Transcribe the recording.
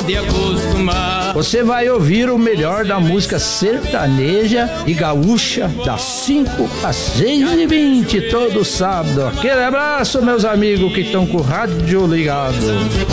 de acostumar. Você vai ouvir o melhor da música sertaneja e gaúcha das 5 às 6h20 todo sábado. Aquele abraço, meus amigos que estão com o rádio ligado.